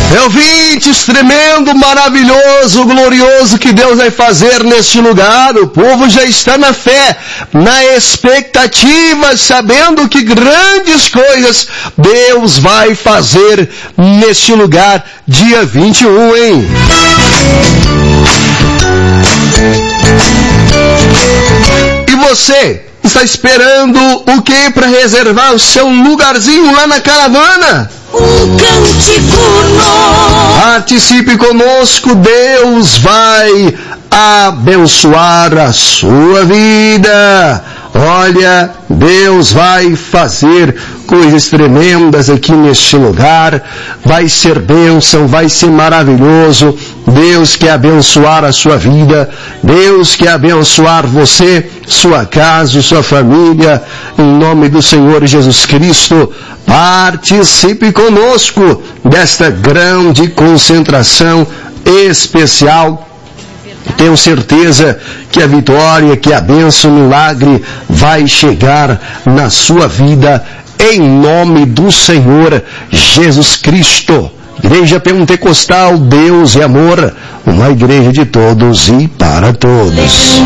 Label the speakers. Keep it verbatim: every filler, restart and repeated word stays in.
Speaker 1: Ouvintes, tremendo, maravilhoso, glorioso que Deus vai fazer neste lugar. O povo já está na fé, na expectativa, sabendo que grandes coisas Deus vai fazer neste lugar, dia vinte e um, hein? E você está esperando o que para reservar o seu lugarzinho lá na caravana?
Speaker 2: Um cântico novo.
Speaker 1: Participe conosco, Deus vai abençoar a sua vida. Olha, Deus vai fazer coisas tremendas aqui neste lugar. Vai ser bênção, vai ser maravilhoso. Deus quer abençoar a sua vida. Deus quer abençoar você, sua casa, sua família. Em nome do Senhor Jesus Cristo, participe conosco desta grande concentração especial. Tenho certeza que a vitória, que a bênção, o milagre vai chegar na sua vida, em nome do Senhor Jesus Cristo. Igreja Pentecostal, Deus é amor, uma igreja de todos e para todos.